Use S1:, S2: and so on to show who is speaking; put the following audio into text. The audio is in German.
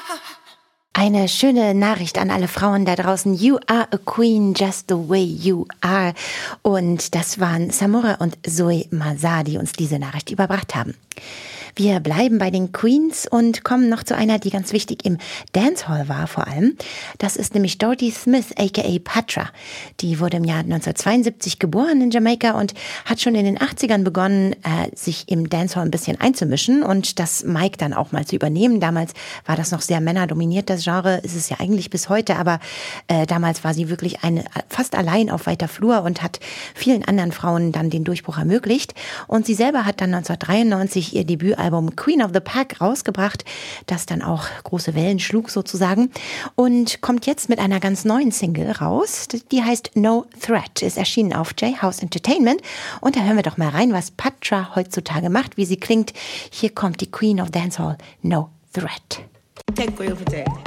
S1: Eine schöne Nachricht an alle Frauen da draußen. You are a queen just the way you are. Und das waren Samora und Zoe Mazar, die uns diese Nachricht überbracht haben. Wir bleiben bei den Queens und kommen noch zu einer, die ganz wichtig im Dancehall war vor allem. Das ist nämlich Dorothy Smith, a.k.a. Patra. Die wurde im Jahr 1972 geboren in Jamaika und hat schon in den 80ern begonnen, sich im Dancehall ein bisschen einzumischen und das Mic dann auch mal zu übernehmen. Damals war das noch sehr männerdominiert, das Genre, ist es ja eigentlich bis heute, aber damals war sie wirklich fast allein auf weiter Flur und hat vielen anderen Frauen dann den Durchbruch ermöglicht. Und sie selber hat dann 1993 ihr Debütalbum Queen of the Pack rausgebracht, das dann auch große Wellen schlug sozusagen und kommt jetzt mit einer ganz neuen Single raus, die heißt No Threat, ist erschienen auf J-House Entertainment und da hören wir doch mal rein, was Patra heutzutage macht, wie sie klingt. Hier kommt die Queen of Dancehall, No Threat.
S2: Take over there.